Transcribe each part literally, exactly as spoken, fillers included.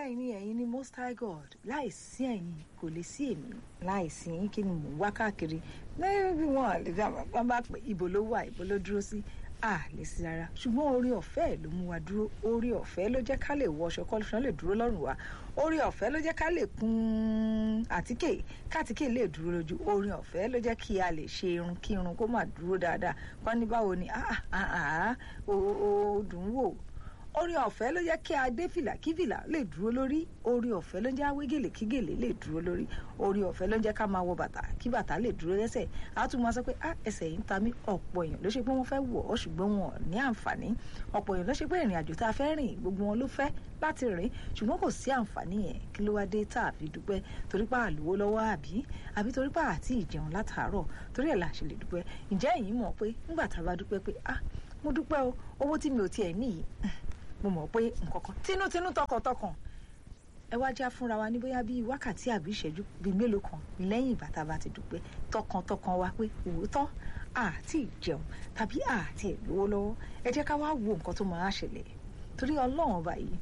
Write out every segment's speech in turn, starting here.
bẹ́ẹ̀ ni ẹ̀yin ni most high God láìsí ẹ̀yin kò lè sí èmi láìsí yín kí ni mò ń wá káàkiri lẹ́yìn bí wọ́n lè dá wọn bá pè ibo ló wà ibo ló dúró sí à lè sí rárá ṣùgbọ́n orí ọ̀fẹ́ ló mú wa dúró orí ọ̀fẹ́ ló jẹ́ ká lè wọṣọ kọ́lùṣọ́ lè dúró lọ́rùn wa orí ọ̀fẹ́ ló jẹ́ ká lè kun àtíkè kátíkè lè dúró lójú orí ọ̀fẹ́ ló jẹ́ kí a lè ṣe irun kí irun kó má dúró dáadáa kọ́ ní báwo ni ah ah ah ó dùn wò orí ọ̀fẹ́ ló jẹ́ kí adé fìlà kí fìlà lè dúró lórí orí ọ̀fẹ́ ló jẹ́ awé gèlè kí gèlè lè dúró lórí orí ọ̀fẹ́ ló jẹ́ ká máa wọ bàtà kí bàtà lè dúró lẹ́sẹ̀ á tún máa sọ pé ah ẹsẹ̀ yìí ń ta mí ọ̀pọ̀ èèyàn ló ṣe pé wọ́n fẹ́ wọ̀ ọ́ ṣùgbọ́n wọn ò ní àǹfààní ọ̀pọ̀ èèyàn ló ṣe pé ìrìn àjò tá a fẹ́ rìn gbogbo wọn ló fẹ́ láti rìn ṣùgbọ́n kò sí àǹfààní yẹn kí ló wá dé tá a fi dúpẹ́ torí pé àlùwò lọ́wọ́ àbí àbí torí pé àti ìjẹun látàárọ̀ torí ẹ̀ la ṣe lè dúpẹ́ ǹjẹ́ ẹ̀yin mọ̀ pé nígbà tá a bá dúpẹ́ pé ah mo dúpẹ́ o owó tí mi ò tiẹ̀ ní yìí mo mọ̀ pé nǹkan kan tinútinú tọkàntọkàn ẹ wá já fúnra wa ní bóyá bíi wákàtí àbí ìṣẹ́jú bíi mélòó kan lẹ́yìn ìgbà tá a bá ti dúpẹ́ tọkàntọkàn wa pé òótọ́ àti ìjẹun tàbí àti ìlówó lọ́wọ́ ẹ jẹ́ ká wá wo nǹkan tó máa ṣẹlẹ̀ torí ọlọ́run ọba yìí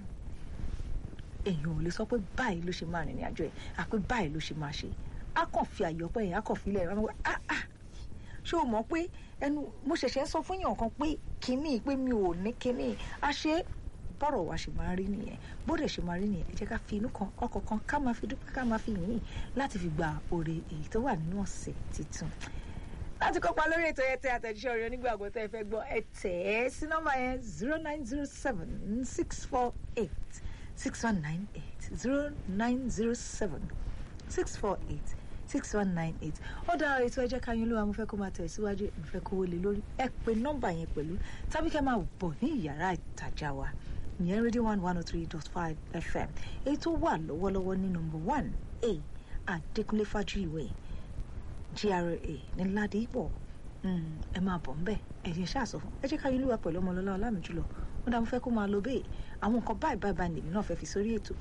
èèyàn ò lè sọ pé báyìí ló ṣe máa rìnrìn àjò ẹ̀ àpé báyìí ló ṣe máa ṣe á kàn fi àyọpẹ́ yẹn á kàn fi ilẹ̀ ẹ̀ ah ah ṣé o mọ̀ pé ẹnu mo ṣẹ̀ṣẹ̀ ń sọ fún yàn kan pé kínní pé mi ò ní kínní a ṣe bọ́rọ̀ wa ṣe máa rí nìyẹn bóde ṣe máa rí nìyẹn ẹ jẹ́ ká fi inú kan ọkọ̀ kan ká máa fi dúpẹ́ ká máa fi yìn láti fi gba oore èyí tó wà nínú ọ̀sẹ̀ tuntun láti kópa lórí ètò yẹn tẹ àtẹ̀jíṣẹ́ orin onígbàgbọ́ tẹ́ ẹ fẹ́ gbọ́ ẹ tẹ̀ ẹ́ sí nọ́mbà yẹn zero nine zero seven six four eight six one nine eight zero nine zero seven six four eight six one nine eight ó dára ètò ẹjẹ́ káyọ̀ ló wà mo fẹ́ kó máa tẹ̀síwájú mo fẹ́ kó wọlé lórí ẹ pè nọ́mbà yẹn pẹ̀lú tàbí kẹ́ máa bọ̀ ní ìyàrá ìtajà wa ìyẹn rédíò one one oh three dot five f m èyí tó wà lọ́wọ́lọ́wọ́ ní nọ́mbà one a Adékúnlé Fájuyìwé G R A ní Ládìpọ̀ ẹ máa bọ̀ ńbẹ̀ ẹ̀yìn ṣáàsọ fún ẹ jẹ́ káyọ̀ ló wà pẹ̀lú ọmọlọ́lá ọlámìjùlọ ó dá mo fẹ́ kó máa lo bẹ́ẹ̀ àwọn nǹkan báyìí báyìí báyìí nìyí náà fẹ́ fi sórí ètò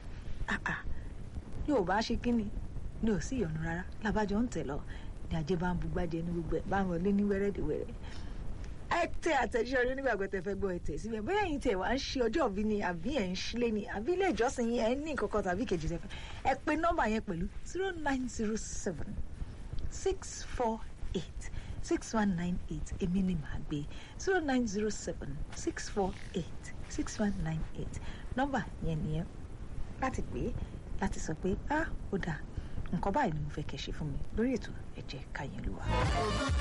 yóò bá ṣe kínni ní ò sí ìyọnu rárá làbájọ ń tẹ̀ lọ ní ajé bá ń bugbájẹ ní gbogbo ẹ̀ bá ń wọlé ní wẹ́rẹ́díwẹ́rẹ́ ẹ tẹ àtẹ̀jíṣẹ́ orí nígbàgbọ́ tẹ fẹ́ gbọ́ ẹ tẹ̀ síbẹ̀ bóyá ẹ̀yin tẹ̀ wá ń ṣe ọjọ́ òbí ni àbí ẹ̀ ń ṣílé ni àbí ilé ìjọsìn yín ẹ̀ ń ní nǹkankan tàbí kejì tẹ fẹ́ ẹ pè nọ́mbà yẹn pẹ̀lú zero nine zero seven six four eight six one nine eight èmi ni màá gbé zero nine zero seven six four eight six one nine eight nọ́mbà yẹn nìyẹn láti pè láti sọ pé ah ó dáa nǹkan báyìí ni mo fẹ́ kẹ́ ṣe fún mi lórí ètò ẹ jẹ́ ká yẹn lù wá.